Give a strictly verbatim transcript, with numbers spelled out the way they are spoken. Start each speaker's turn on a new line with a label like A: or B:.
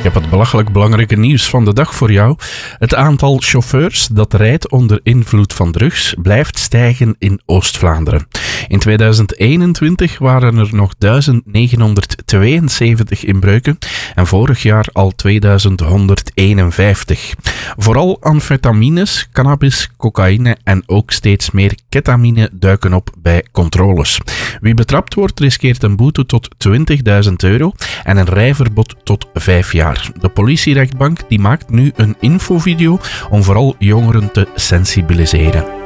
A: Ik heb het belachelijk belangrijke nieuws van de dag voor jou. Het aantal chauffeurs dat rijdt onder invloed van drugs blijft stijgen in Oost-Vlaanderen. In tweeduizend eenentwintig waren er nog duizend negenhonderdtweeënzeventig inbreuken en vorig jaar al tweeduizend honderdeenenvijftig. Vooral amfetamines, cannabis, cocaïne en ook steeds meer ketamine duiken op bij controles. Wie betrapt wordt riskeert een boete tot twintigduizend euro en een rijverbod tot vijf jaar. De politierechtbank die maakt nu een infovideo om vooral jongeren te sensibiliseren.